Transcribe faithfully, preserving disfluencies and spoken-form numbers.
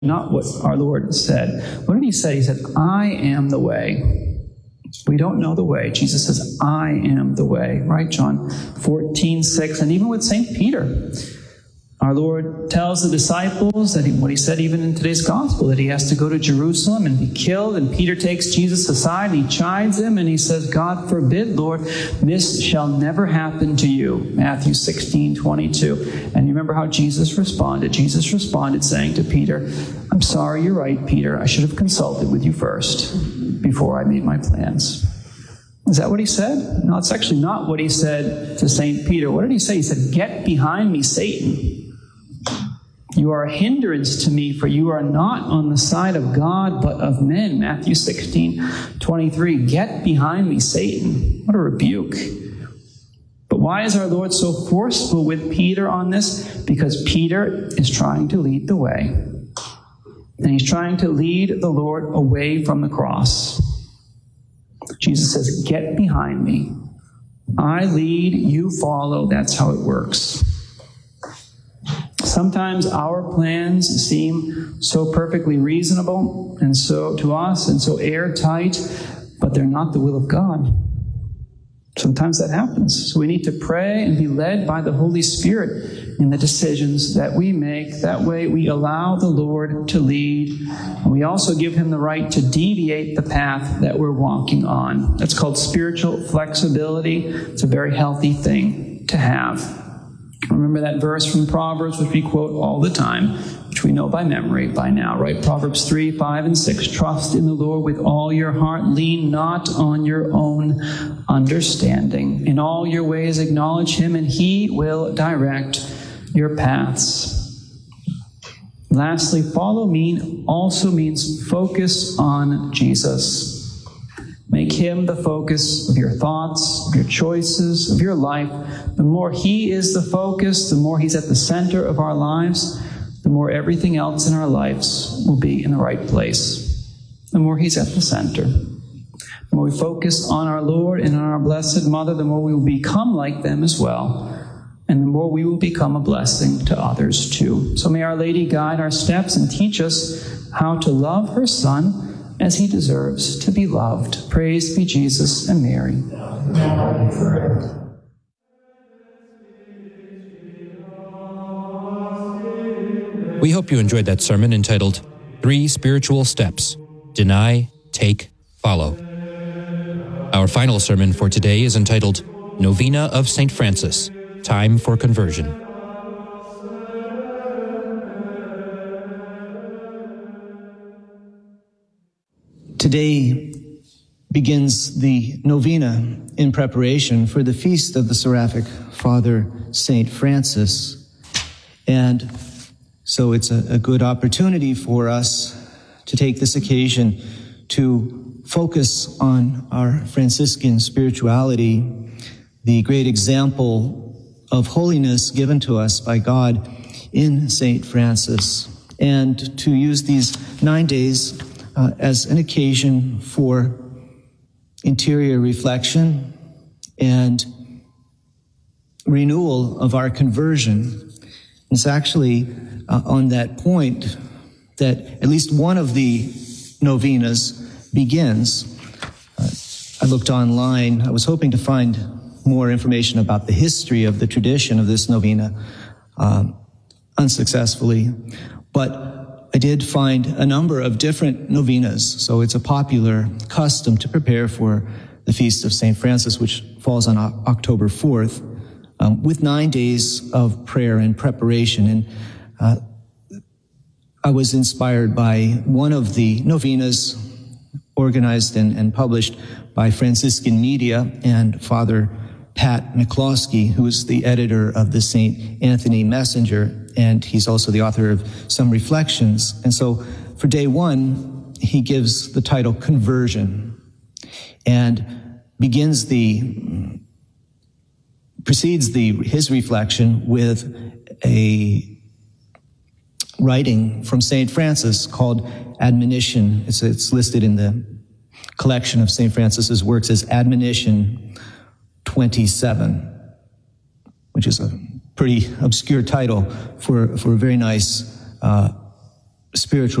not what our Lord said. What did he say? He said, I am the way. We don't know the way. Jesus says, I am the way, right? John fourteen six. And even with Saint Peter, our Lord tells the disciples that he, what he said even in today's gospel, that he has to go to Jerusalem and be killed. And Peter takes Jesus aside and he chides him and he says, God forbid, Lord, this shall never happen to you. Matthew sixteen twenty-two. And you remember how Jesus responded. Jesus responded saying to Peter, I'm sorry, you're right, Peter. I should have consulted with you first before I made my plans. Is that what he said? No, it's actually not what he said to Saint Peter. What did he say? He said, get behind me, Satan. You are a hindrance to me, for you are not on the side of God, but of men. Matthew sixteen twenty-three. Get behind me, Satan. What a rebuke. But why is our Lord so forceful with Peter on this? Because Peter is trying to lead the way. And he's trying to lead the Lord away from the cross. Jesus says, get behind me. I lead, you follow. That's how it works. Sometimes our plans seem so perfectly reasonable and so to us and so airtight, but they're not the will of God. Sometimes that happens. So we need to pray and be led by the Holy Spirit in the decisions that we make. That way we allow the Lord to lead. And we also give him the right to deviate the path that we're walking on. That's called spiritual flexibility. It's a very healthy thing to have. Remember that verse from Proverbs, which we quote all the time, which we know by memory by now, right? Proverbs three, five, and six. Trust in the Lord with all your heart. Lean not on your own understanding. In all your ways acknowledge him, and he will direct your paths. Lastly, follow me also means focus on Jesus. Make him the focus of your thoughts, of your choices, of your life. The more he is the focus, the more he's at the center of our lives, the more everything else in our lives will be in the right place. The more he's at the center. The more we focus on our Lord and on our Blessed Mother, the more we will become like them as well. And the more we will become a blessing to others too. So may Our Lady guide our steps and teach us how to love her Son as he deserves to be loved. Praise be Jesus and Mary. We hope you enjoyed that sermon entitled Three Spiritual Steps: Deny, Take, Follow. Our final sermon for today is entitled Novena of Saint Francis, Time for Conversion. Today begins the novena in preparation for the feast of the Seraphic Father, Saint Francis. And so it's a, a good opportunity for us to take this occasion to focus on our Franciscan spirituality, the great example of holiness given to us by God in Saint Francis, and to use these nine days Uh, as an occasion for interior reflection and renewal of our conversion. It's actually uh, on that point that at least one of the novenas begins. Uh, I looked online. I was hoping to find more information about the history of the tradition of this novena, um, unsuccessfully, but I did find a number of different novenas, so it's a popular custom to prepare for the Feast of Saint Francis, which falls on o- October fourth, um, with nine days of prayer and preparation. And uh, I was inspired by one of the novenas organized and, and published by Franciscan Media and Father Pat McCloskey, who is the editor of the Saint Anthony Messenger, and he's also the author of some reflections. And so for day one, he gives the title Conversion and begins the, precedes the, his reflection with a writing from Saint Francis called Admonition. It's, it's listed in the collection of Saint Francis's works as Admonition twenty-seven, which is a pretty obscure title for, for a very nice uh, spiritual